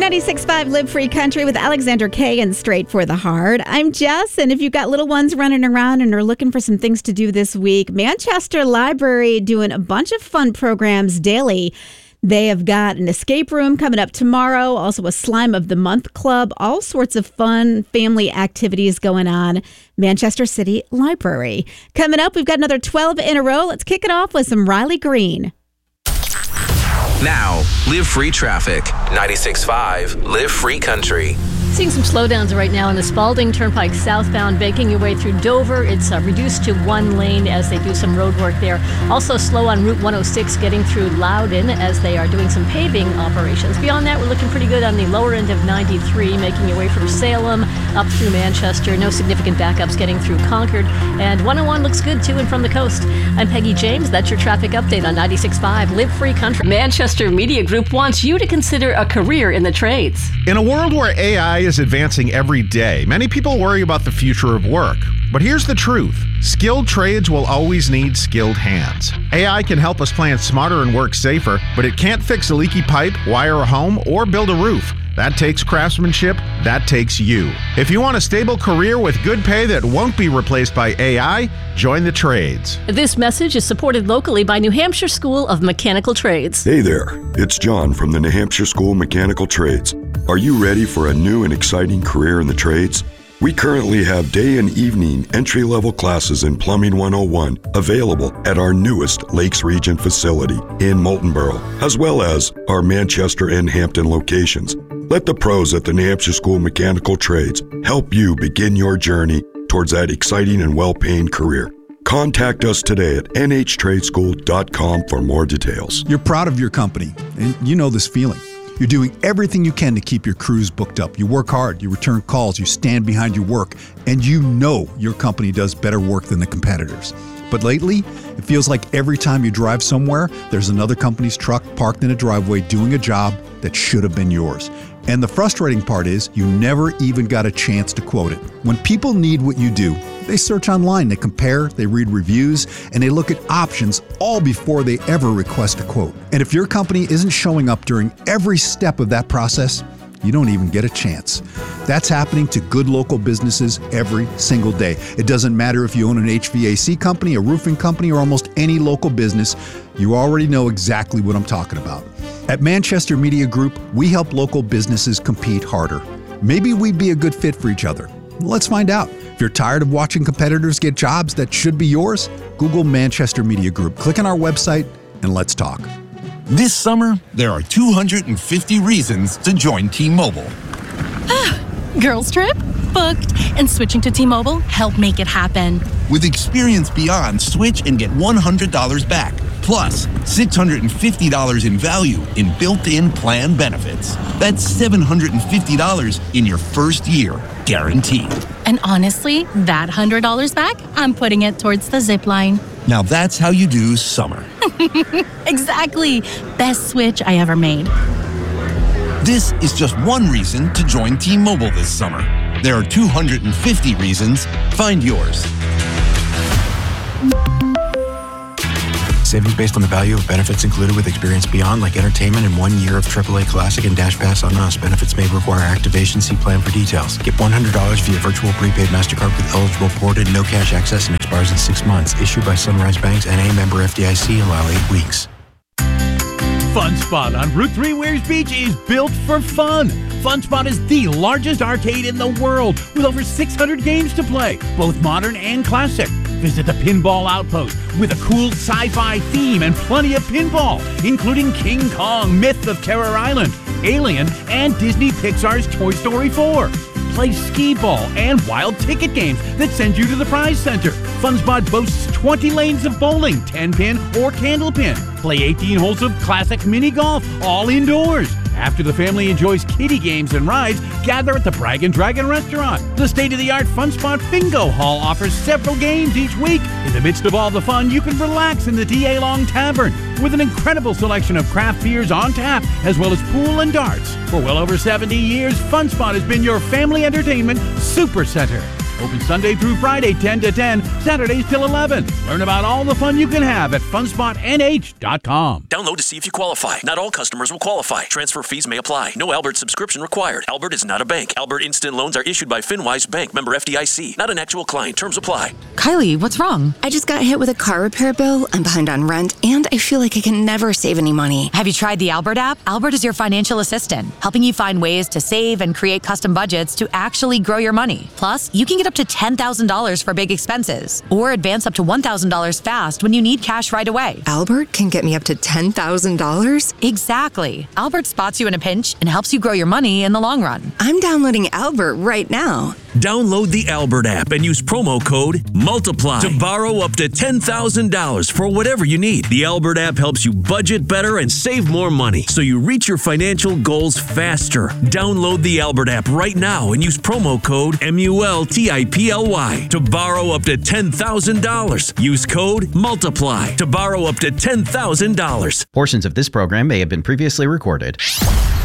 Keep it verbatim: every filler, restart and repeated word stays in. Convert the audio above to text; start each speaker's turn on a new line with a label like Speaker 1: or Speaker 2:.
Speaker 1: ninety-six point five Live Free Country with Alexander K and Straight for the Heart. I'm Jess, and if you've got little ones running around and are looking for some things to do this week, Manchester Library doing a bunch of fun programs daily. They have got an escape room coming up tomorrow, also a Slime of the Month Club, all sorts of fun family activities going on. Manchester City Library. Coming up, we've got another twelve in a row. Let's kick it off with some Riley Green.
Speaker 2: Now, Live Free Traffic. ninety-six point five Live Free Country.
Speaker 3: Seeing some slowdowns right now in the Spalding Turnpike southbound, making your way through Dover. It's uh, reduced to one lane as they do some road work there. Also slow on Route one oh six getting through Loudon as they are doing some paving operations. Beyond that, we're looking pretty good on the lower end of ninety-three, making your way from Salem up through Manchester. No significant backups getting through Concord. And one oh one looks good to and from the coast. I'm Peggy James. That's your traffic update on ninety-six point five Live Free Country. Manchester Media Group wants you to consider a career in the trades.
Speaker 4: In a world where A I is advancing every day, many people worry about the future of work. But here's the truth. Skilled trades will always need skilled hands. A I can help us plan smarter and work safer, but it can't fix a leaky pipe, wire a home, or build a roof. That takes craftsmanship. That takes you. If you want a stable career with good pay that won't be replaced by A I, join the trades.
Speaker 3: This message is supported locally by New Hampshire School of Mechanical Trades.
Speaker 5: Hey there, it's John from the New Hampshire School of Mechanical Trades. Are you ready for a new and exciting career in the trades? We currently have day and evening entry-level classes in Plumbing one oh one available at our newest Lakes Region facility in Moultonborough, as well as our Manchester and Hampton locations. Let the pros at the New Hampshire School of Mechanical Trades help you begin your journey towards that exciting and well-paying career. Contact us today at n h trade school dot com for more details.
Speaker 6: You're proud of your company, and you know this feeling. You're doing everything you can to keep your crews booked up. You work hard, you return calls, you stand behind your work, and you know your company does better work than the competitors. But lately, it feels like every time you drive somewhere, there's another company's truck parked in a driveway doing a job that should have been yours. And the frustrating part is you never even got a chance to quote it. When people need what you do, they search online, they compare, they read reviews, and they look at options all before they ever request a quote. And if your company isn't showing up during every step of that process, you don't even get a chance. That's happening to good local businesses every single day. It doesn't matter if you own an H V A C company, a roofing company, or almost any local business. You already know exactly what I'm talking about. At Manchester Media Group, we help local businesses compete harder. Maybe we'd be a good fit for each other. Let's find out. If you're tired of watching competitors get jobs that should be yours, Google Manchester Media Group. Click on our website and let's talk.
Speaker 7: This summer, there are two hundred fifty reasons to join T-Mobile.
Speaker 8: Girls trip? Booked. And switching to T-Mobile helped make it happen.
Speaker 7: With Experience Beyond, switch and get one hundred dollars back. Plus, six hundred fifty dollars in value in built-in plan benefits. That's seven hundred fifty dollars in your first year, guaranteed.
Speaker 8: And honestly, that one hundred dollars back, I'm putting it towards the zip line.
Speaker 7: Now that's how you do summer.
Speaker 8: Exactly. Best switch I ever made.
Speaker 7: This is just one reason to join T-Mobile this summer. There are two hundred fifty reasons. Find yours.
Speaker 9: Savings based on the value of benefits included with Experience Beyond, like entertainment and one year of triple A Classic and Dash Pass on us. Benefits may require activation. See plan for details. Get one hundred dollars via virtual prepaid MasterCard with eligible ported, no cash access, and expires in six months. Issued by Sunrise Banks, N A member F D I C. Allow eight weeks.
Speaker 10: Fun Spot on Route three Weirs Beach is built for fun. Fun Spot is the largest arcade in the world with over six hundred games to play, both modern and classic. Visit the Pinball Outpost with a cool sci-fi theme and plenty of pinball, including King Kong, Myth of Terror Island, Alien, and Disney Pixar's Toy Story four. Play skee ball and wild ticket games that send you to the prize center. Fun Spot boasts twenty lanes of bowling, ten pin or candle pin. Play eighteen holes of classic mini golf, all indoors. After the family enjoys kiddie games and rides, gather at the Brag and Dragon restaurant. The state-of-the-art Fun Spot Bingo Hall offers several games each week. In the midst of all the fun, you can relax in the D A Long Tavern with an incredible selection of craft beers on tap, as well as pool and darts. For well over seventy years, Fun Spot has been your family entertainment supercenter. Open Sunday through Friday, ten to ten, Saturdays till eleven. Learn about all the fun you can have at fun spot N H dot com.
Speaker 11: Download to see if you qualify. Not all customers will qualify. Transfer fees may apply. No Albert subscription required. Albert is not a bank. Albert Instant Loans are issued by FinWise Bank, member F D I C. Not an actual client. Terms apply.
Speaker 12: Kylie, what's wrong? I just got hit with a car repair bill. I'm behind on rent, and I feel like I can never save any money.
Speaker 13: Have you tried the Albert app? Albert is your financial assistant, helping you find ways to save and create custom budgets to actually grow your money. Plus, you can get up to ten thousand dollars for big expenses, or advance up to one thousand dollars fast when you need cash right away.
Speaker 12: Albert can get me up to ten thousand dollars?
Speaker 13: Exactly. Albert spots you in a pinch and helps you grow your money in the long run.
Speaker 12: I'm downloading Albert right now.
Speaker 11: Download the Albert app and use promo code MULTIPLY to borrow up to ten thousand dollars for whatever you need. The Albert app helps you budget better and save more money so you reach your financial goals faster. Download the Albert app right now and use promo code M U L T I P L Y to borrow up to ten thousand dollars. Use code MULTIPLY to borrow up to ten thousand dollars.
Speaker 14: Portions of this program may have been previously recorded.